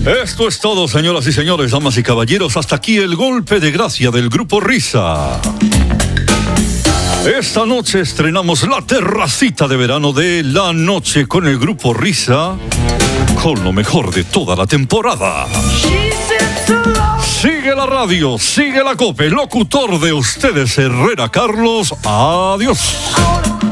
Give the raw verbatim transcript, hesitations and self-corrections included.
Esto es todo, señoras y señores, damas y caballeros. Hasta aquí el golpe de gracia del Grupo Risa. Esta noche estrenamos la terracita de verano de La Noche con el Grupo Risa, con lo mejor de toda la temporada. Sigue la radio, sigue la COPE, locutor de ustedes, Herrera Carlos. Adiós.